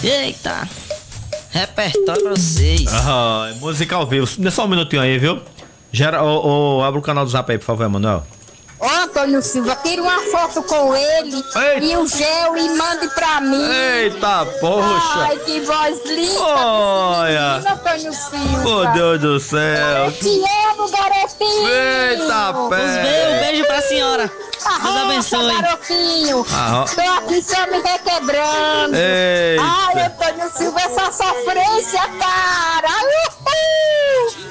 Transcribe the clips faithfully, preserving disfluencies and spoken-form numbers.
Eita. Repertório pra vocês. Ah, música ao vivo. Dê só um minutinho aí, viu? Gera, oh, oh, abre o canal do Zap aí, por favor, Emanuel. Ô, Antônio Silva, tira uma foto com ele. Eita. E o gel e mande pra mim. Eita, poxa. Ai, que voz linda. Olha. Menino, Antônio Silva. Oh, Deus do céu. Eu te amo, garotinho. Eita, pé. Um beijo pra senhora. Deus abençoe. Garotinho. Arro... Tô aqui só me requebrando. Eita. Ai, Antônio Silva, essa sofrência, cara. Uhul.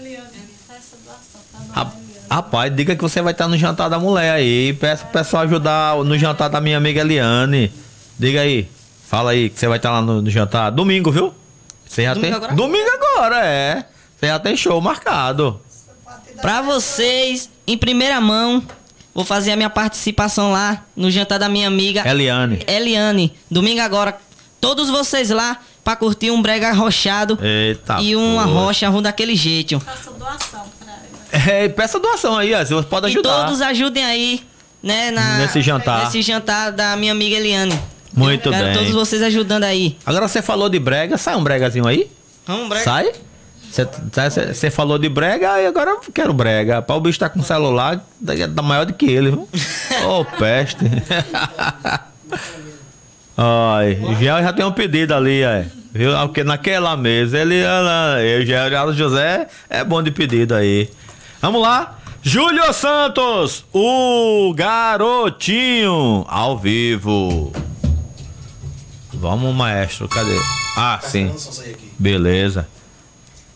Rapaz, diga que você vai estar no jantar da mulher aí. Peça pro pessoal ajudar no jantar da minha amiga Eliane. Diga aí. Fala aí que você vai estar lá no, no jantar. Domingo, viu? Você já Domingo tem. agora? Domingo agora, é. Você já tem show marcado. Pra vocês, em primeira mão, vou fazer a minha participação lá no jantar da minha amiga Eliane. Eliane. Domingo agora, todos vocês lá pra curtir um brega arrochado. Eita. E uma poxa. rocha ruim daquele jeito. Faça doação pra ela. É, peça doação aí, ó. Você pode E ajudar. todos ajudem aí, né? Na, Nesse jantar. Nesse jantar da minha amiga Eliane. Muito Quero bem. todos vocês ajudando aí. Agora você falou de brega, sai um bregazinho aí? Vamos, brega. Sai? Você falou de brega e agora eu quero brega. Pra o bicho tá com celular, tá maior do que ele, viu? Ô, peste. Ai, já, já tem um pedido ali, é. Viu? Porque naquela mesa ele. Eu, Geraldo José, é bom de pedido aí. Vamos lá. Júlio Santos, o garotinho, ao vivo. Vamos, maestro, cadê? Ah, sim. Beleza.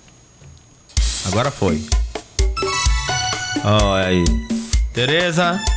Agora foi. Olha aí. Tereza.